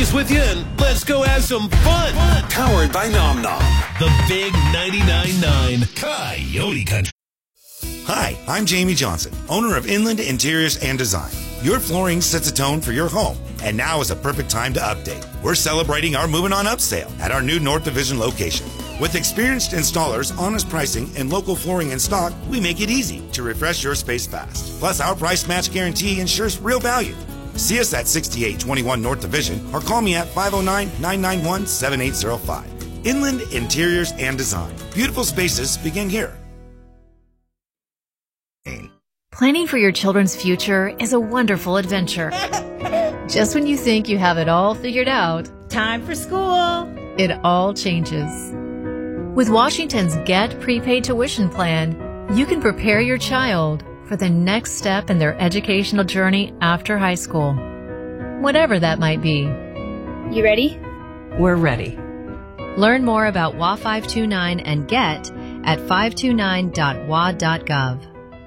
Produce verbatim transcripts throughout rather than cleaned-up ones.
is with you, and let's go have some fun. fun. Powered by Nom Nom. The Big ninety-nine point nine Coyote Country. Hi, I'm Jamie Johnson, owner of Inland Interiors and Design. Your flooring sets a tone for your home, and now is a perfect time to update. We're celebrating our Moving On Up sale at our new North Division location. With experienced installers, honest pricing, and local flooring in stock, we make it easy to refresh your space fast. Plus, our price match guarantee ensures real value. See us at sixty-eight twenty-one North Division or call me at five oh nine, nine nine one, seven eight oh five. Inland Interiors and Design. Beautiful spaces begin here. Planning for your children's future is a wonderful adventure. Just when you think you have it all figured out, time for school. It all changes. With Washington's Get Prepaid Tuition Plan, you can prepare your child for the next step in their educational journey after high school, whatever that might be. You ready? We're ready. Learn more about W A five two nine and Get at five two nine dot w a dot gov.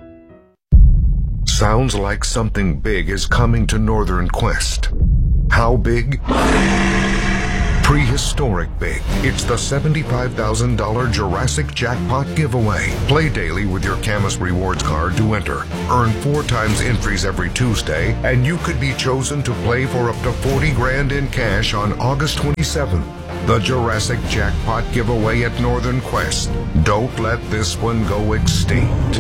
Sounds like something big is coming to Northern Quest. How big? Prehistoric big. It's the seventy-five thousand dollars Jurassic Jackpot giveaway. Play daily with your Camus Rewards card to enter. Earn four times entries every Tuesday, and you could be chosen to play for up to forty grand in cash on August twenty-seventh. The Jurassic Jackpot giveaway at Northern Quest. Don't let this one go extinct.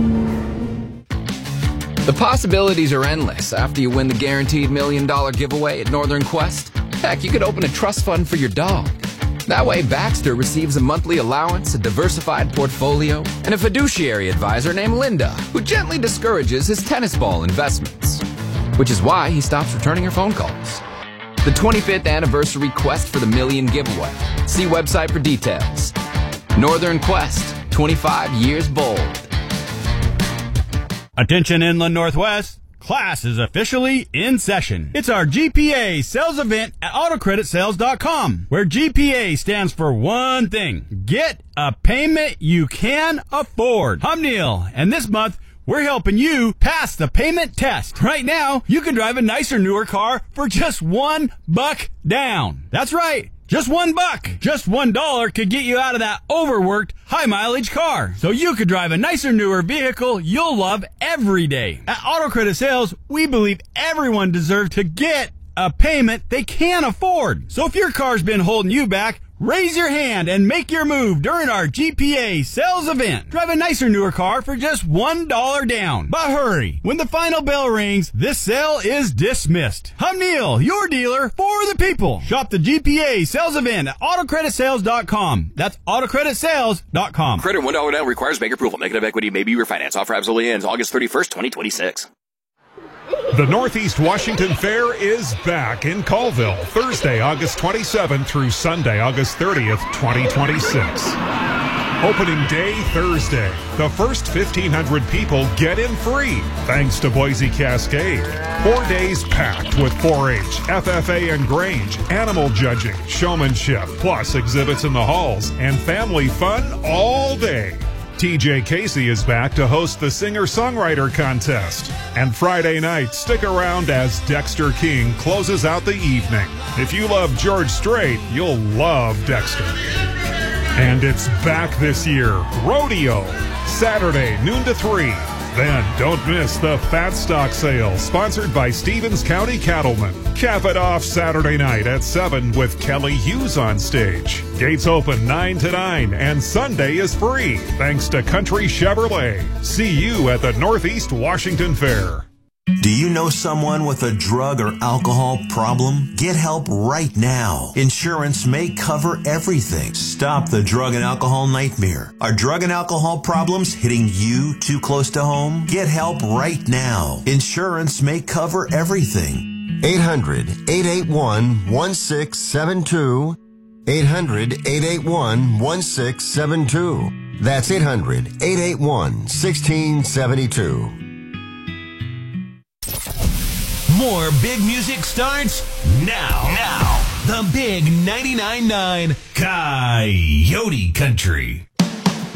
The possibilities are endless after you win the guaranteed million dollar giveaway at Northern Quest. Heck, you could open a trust fund for your dog. That way, Baxter receives a monthly allowance, a diversified portfolio, and a fiduciary advisor named Linda, who gently discourages his tennis ball investments. Which is why he stops returning her phone calls. The twenty-fifth anniversary Quest for the Million giveaway. See website for details. Northern Quest, twenty-five years bold. Attention Inland Northwest, class is officially in session. It's our G P A sales event at auto credit sales dot com, where G P A stands for one thing: get a payment you can afford. I'm Neil, and this month we're helping you pass the payment test. Right now, you can drive a nicer, newer car for just one buck down. That's right. Just one buck. Just one dollar could get you out of that overworked, high-mileage car. So you could drive a nicer, newer vehicle you'll love every day. At Auto Credit Sales, we believe everyone deserves to get a payment they can afford. So if your car's been holding you back, raise your hand and make your move during our G P A sales event. Drive a nicer, newer car for just one dollar down. But hurry, when the final bell rings, this sale is dismissed. I'm Neil, your dealer for the people. Shop the G P A sales event at auto credit sales dot com. That's auto credit sales dot com. Credit one dollar down requires bank approval. Negative equity may be refinanced. Offer absolutely ends August thirty-first, twenty twenty-six. The Northeast Washington Fair is back in Colville, Thursday, August twenty-seventh through Sunday, August thirtieth, twenty twenty-six. Opening day Thursday. The first fifteen hundred people get in free, thanks to Boise Cascade. Four days packed with four H, F F A and Grange, animal judging, showmanship, plus exhibits in the halls, and family fun all day. T J Casey is back to host the singer-songwriter contest. And Friday night, stick around as Dexter King closes out the evening. If you love George Strait, you'll love Dexter. And it's back this year. Rodeo, Saturday, noon to three. Then don't miss the Fat Stock Sale, sponsored by Stevens County Cattlemen. Cap it off Saturday night at seven with Kelly Hughes on stage. Gates open nine to nine, and Sunday is free, thanks to Country Chevrolet. See you at the Northeast Washington Fair. Do you know someone with a drug or alcohol problem? Get help right now. Insurance may cover everything. Stop the drug and alcohol nightmare. Are drug and alcohol problems hitting you too close to home? Get help right now. Insurance may cover everything. eight hundred, eight eight one, one six seven two. eight hundred, eight eight one, one six seven two. That's eight hundred, eight eight one, one six seven two. More big music starts now. Now. The Big ninety-nine point nine Coyote Country.